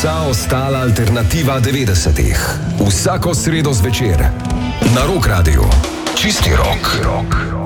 vsa ostala alternativa 90-ih. Vsako sredo zvečer na Rock Radiu. Čisti rok.